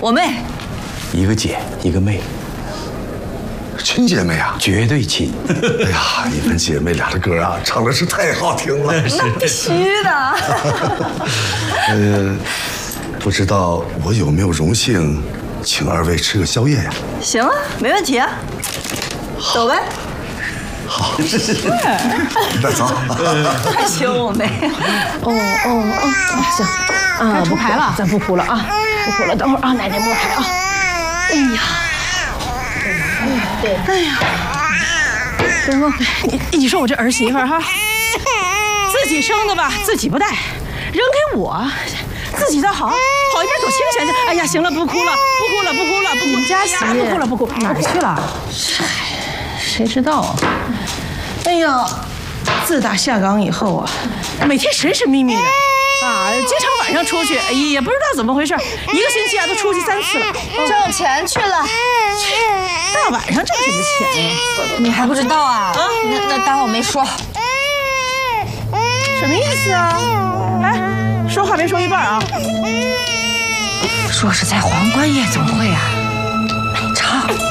我妹， 一个姐，一个妹， 亲姐妹啊， 绝对亲。 哎呀，你们姐妹俩的歌啊，唱的是太好听了。 那必须的。 不知道我有没有荣幸请二位吃个宵夜呀？ 行啊，没问题啊。走呗。 好，那走。 还行，我妹。 行，不排了，咱不哭了啊，不哭了，等会儿啊，奶奶摸排啊。哎呀，哎呀，东东，你说我这儿媳妇哈，自己生的吧，自己不带，扔给我，自己倒好，跑一边走清闲去。哎呀，行了，不哭了，不哭了，不哭了，不哭。你们家媳妇不哭了，不哭，哪儿去了？谁知道啊？哎呀，自打下岗以后啊，每天神神秘秘的。经常晚上出去，也不知道怎么回事，一个星期啊都出去3次了， 挣钱去了。 大晚上挣什么钱呀？ 你还不知道啊？那当我没说。 什么意思啊？哎，说话别说一半啊！ 说是在皇冠夜总会啊，买唱。